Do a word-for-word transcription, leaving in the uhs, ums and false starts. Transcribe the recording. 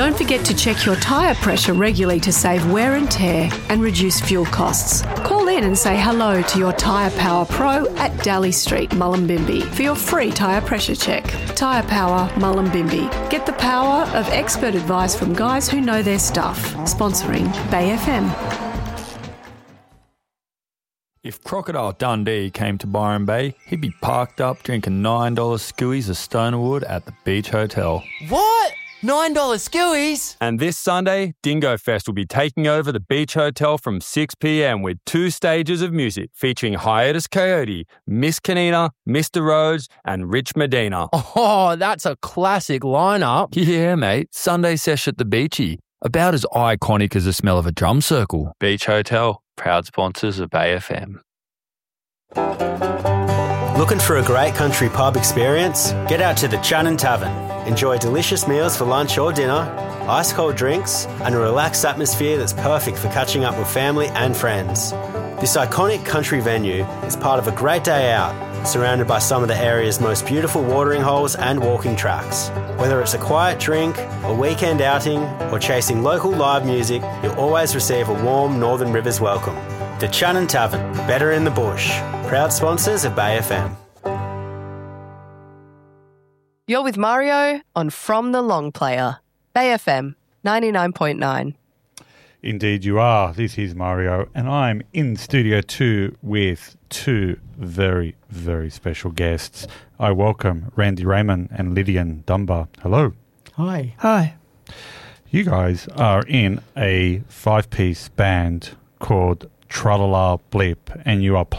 Don't forget to check your tyre pressure regularly to save wear and tear and reduce fuel costs. Call in and say hello to your Tyre Power Pro at Daly Street, Mullumbimby for your free tyre pressure check. Tyre Power, Mullumbimby. Get the power of expert advice from guys who know their stuff. Sponsoring Bay F M. If Crocodile Dundee came to Byron Bay, he'd be parked up drinking nine dollars skewies of Stonerwood at the Beach Hotel. What? nine dollars skewies? And this Sunday, Dingo Fest will be taking over the Beach Hotel from six p.m. with two stages of music featuring Hiatus Coyote, Miss Kanina, Mister Rhodes and Rich Medina. Oh, that's a classic lineup. Yeah, mate. Sunday sesh at the Beachy. About as iconic as the smell of a drum circle. Beach Hotel, proud sponsors of Bay F M. Looking for a great country pub experience? Get out to the Channon Tavern. Enjoy delicious meals for lunch or dinner, ice-cold drinks, and a relaxed atmosphere that's perfect for catching up with family and friends. This iconic country venue is part of a great day out, surrounded by some of the area's most beautiful watering holes and walking tracks. Whether it's a quiet drink, a weekend outing, or chasing local live music, you'll always receive a warm Northern Rivers welcome. The Channon Tavern, better in the bush. Proud sponsors of Bay F M. You're with Mario on From the Long Player. Bay F M, ninety-nine point nine. Indeed you are. This is Mario, and I'm in Studio two with two very, very special guests. I welcome Randy Raymond and Lydian Dunbar. Hello. Hi. Hi. You guys are in a five-piece band called Tralala Blip, and you are